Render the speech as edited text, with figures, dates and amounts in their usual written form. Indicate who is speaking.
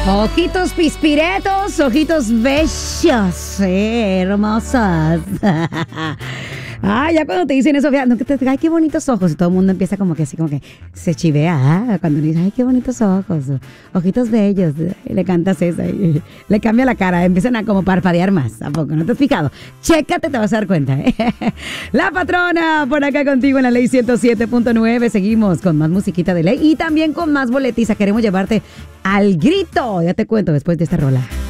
Speaker 1: Ojitos pispiretos, ojitos bellos, hermosos. Ya cuando te dicen eso, no, que te, ay, qué bonitos ojos. Y todo el mundo empieza como que así, como que se chivea. Cuando le dicen, ay, qué bonitos ojos, ojitos bellos. Y le cantas eso y le cambia la cara. Empiezan a como parpadear más. ¿A poco? ¿No te has fijado? Chécate, te vas a dar cuenta. La Patrona, por acá contigo en la Ley 107.9. Seguimos con más musiquita de ley y también con más boletiza. Queremos llevarte al grito. Ya te cuento después de esta rola.